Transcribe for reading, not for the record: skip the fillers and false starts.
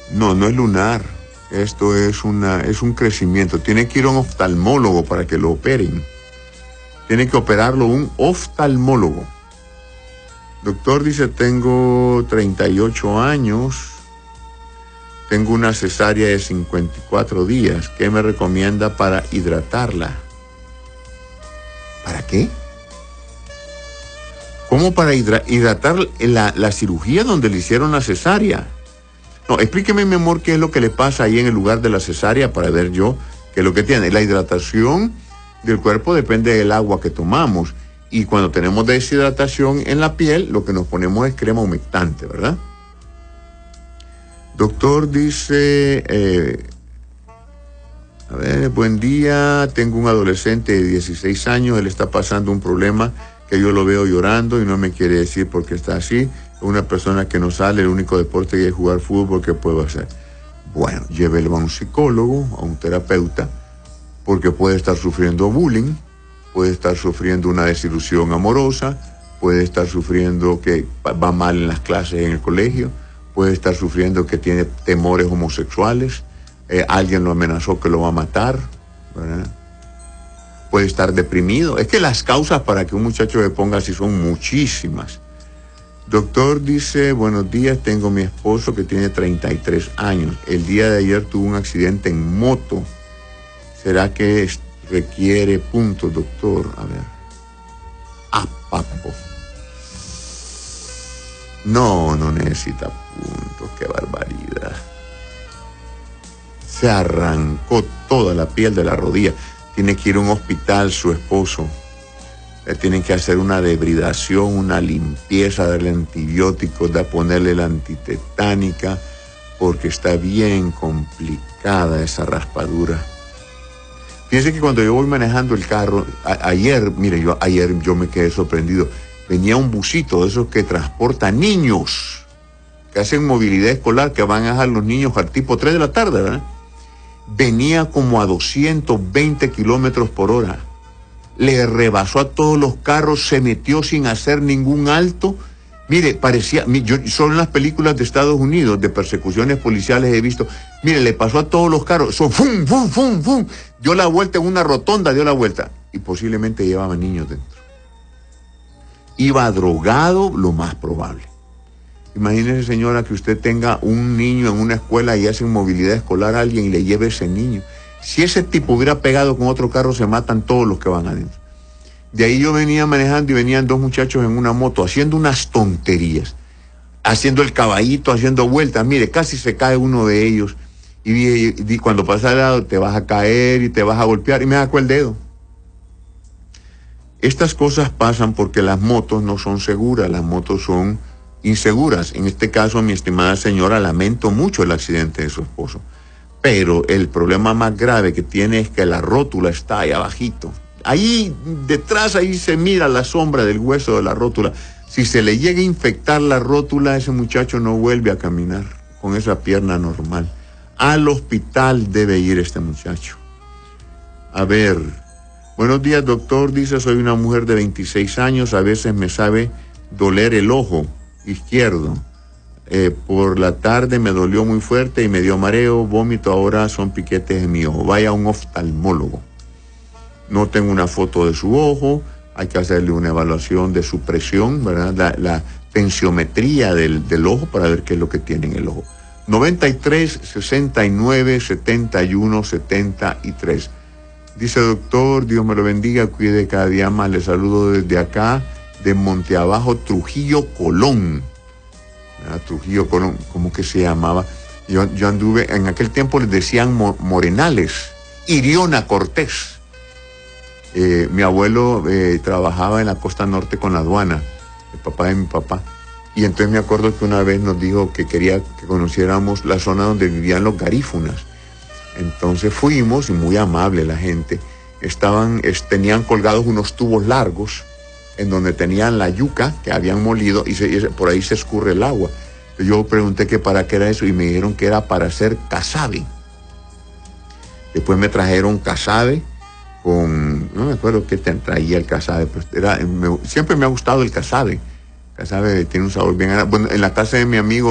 No, no es lunar. Esto es un crecimiento. Tiene que ir a un oftalmólogo para que lo operen. Tiene que operarlo un oftalmólogo. Doctor dice, tengo 38 años. Tengo una cesárea de 54 días. ¿Qué me recomienda para hidratarla? ¿Para qué? ¿Cómo para hidratar la cirugía donde le hicieron la cesárea? No, explíqueme, mi amor, qué es lo que le pasa ahí en el lugar de la cesárea para ver yo qué es lo que tiene. La hidratación del cuerpo depende del agua que tomamos. Y cuando tenemos deshidratación en la piel, lo que nos ponemos es crema humectante, ¿verdad? Doctor dice, a ver, buen día, tengo un adolescente de 16 años, él está pasando un problema que yo lo veo llorando y no me quiere decir por qué está así. Es una persona que no sale, el único deporte que es jugar fútbol, ¿qué puedo hacer? Bueno, llévelo a un psicólogo, a un terapeuta, porque puede estar sufriendo bullying, puede estar sufriendo una desilusión amorosa, puede estar sufriendo que va mal en las clases en el colegio, puede estar sufriendo que tiene temores homosexuales, alguien lo amenazó que lo va a matar, ¿verdad? Puede estar deprimido. Es que las causas para que un muchacho se ponga así son muchísimas. Doctor dice, buenos días, tengo mi esposo que tiene 33 años. El día de ayer tuvo un accidente en moto. ¿Será que requiere puntos, doctor? A ver. Ah, papo. No necesita puntos, qué barbaridad. Se arrancó toda la piel de la rodilla. Tiene que ir a un hospital su esposo. Le tienen que hacer una debridación, una limpieza, darle antibióticos, ponerle la antitetánica, porque está bien complicada esa raspadura. Fíjense que cuando yo voy manejando el carro, ayer yo me quedé sorprendido. Venía un busito de esos que transporta niños, que hacen movilidad escolar, que van a dejar los niños al tipo 3 de la tarde, ¿verdad? Venía como a 220 kilómetros por hora. Le rebasó a todos los carros, se metió sin hacer ningún alto. Mire, parecía, yo solo en las películas de Estados Unidos, de persecuciones policiales he visto, mire, le pasó a todos los carros, ¡fum, fum, fum, fum! Dio la vuelta en una rotonda, dio la vuelta. Y posiblemente llevaba niños dentro. Iba drogado, lo más probable. Imagínese, señora, que usted tenga un niño en una escuela y hace movilidad escolar a alguien y le lleve ese niño. Si ese tipo hubiera pegado con otro carro, se matan todos los que van adentro. De ahí yo venía manejando y venían dos muchachos en una moto haciendo unas tonterías, haciendo el caballito, haciendo vueltas. Mire, casi se cae uno de ellos. Y cuando pasa al lado, te vas a caer y te vas a golpear. Y me sacó el dedo. Estas cosas pasan porque las motos no son seguras, las motos son inseguras. En este caso, mi estimada señora, lamento mucho el accidente de su esposo. Pero el problema más grave que tiene es que la rótula está ahí abajito. Ahí detrás, ahí se mira la sombra del hueso de la rótula. Si se le llega a infectar la rótula, ese muchacho no vuelve a caminar con esa pierna normal. Al hospital debe ir este muchacho. A ver, buenos días, doctor. Dice, soy una mujer de 26 años. A veces me sabe doler el ojo izquierdo. Por la tarde me dolió muy fuerte y me dio mareo, vómito, ahora son piquetes en mi ojo. Vaya a un oftalmólogo. No tengo una foto de su ojo, hay que hacerle una evaluación de su presión, ¿verdad? La tensiometría del ojo para ver qué es lo que tiene en el ojo. 93 69 71 73. Dice, doctor, Dios me lo bendiga, cuide cada día más. Le saludo desde acá, de Monteabajo, Trujillo, Colón. Trujillo, Colón, ¿cómo que se llamaba? Yo anduve, en aquel tiempo les decían Morenales, Iriona Cortés. Mi abuelo trabajaba en la costa norte con la aduana, el papá de mi papá. Y entonces me acuerdo que una vez nos dijo que quería que conociéramos la zona donde vivían los garífunas. Entonces fuimos, y muy amable la gente. Tenían colgados unos tubos largos en donde tenían la yuca que habían molido y por ahí se escurre el agua. Yo pregunté que para qué era eso y me dijeron que era para hacer casabe. Después me trajeron casabe no me acuerdo qué te traía el casabe, pero siempre me ha gustado el casabe. Casabe tiene un sabor bien. Bueno, en la casa de mi amigo